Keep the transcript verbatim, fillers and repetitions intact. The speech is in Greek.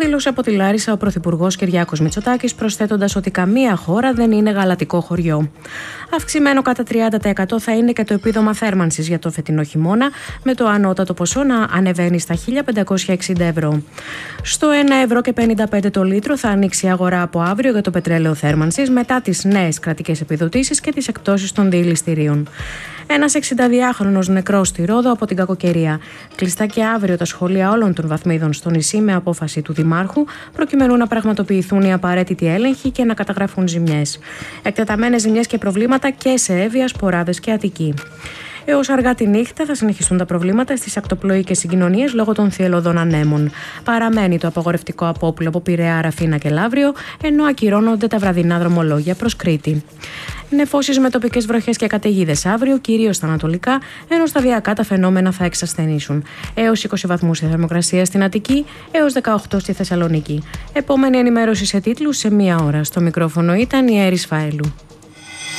Δήλωσε από τη Λάρισα ο Πρωθυπουργός Κυριάκος Μητσοτάκης, προσθέτοντας ότι καμία χώρα δεν είναι γαλατικό χωριό. Αυξημένο κατά τριάντα τοις εκατό θα είναι και το επίδομα θέρμανσης για το φετινό χειμώνα, με το ανώτατο ποσό να ανεβαίνει στα χίλια πεντακόσια εξήντα ευρώ. Στο ένα ευρώ και πενήντα πέντε το λίτρο θα ανοίξει η αγορά από αύριο για το πετρέλαιο θέρμανσης, μετά τις νέες κρατικές επιδοτήσεις και τις εκπτώσεις των διελιστηρίων. Ένας εξηνταδυάχρονος νεκρός στη Ρόδο από την κακοκαιρία. Κλειστά και αύριο τα σχολεία όλων των βαθμίδων στο νησί με απόφαση του Δημάρχου, προκειμένου να πραγματοποιηθούν οι απαραίτητοι έλεγχοι και να καταγραφούν ζημιές. Εκτεταμένες ζημιές και προβλήματα και σε Εύβοια, Σποράδες και Αττική. Έως αργά τη νύχτα θα συνεχιστούν τα προβλήματα στις ακτοπλοεικές συγκοινωνίες λόγω των θυελλωδών ανέμων. Παραμένει το απαγορευτικό απόπουλο από Πειραιά, Ραφίνα και Λαύριο, ενώ ακυρώνονται τα βραδινά δρομολόγια προς Κρήτη. Νεφώσεις με τοπικές βροχές και καταιγίδες αύριο, κυρίως στα ανατολικά, ενώ σταδιακά τα φαινόμενα θα εξασθενήσουν. Έως είκοσι βαθμούς η θερμοκρασία στην Αττική, έως δεκαοκτώ στη Θεσσαλονίκη. Επόμενη ενημέρωση σε τίτλους σε μία ώρα. Στο μικρόφωνο ήταν η Έρης Φαέλου.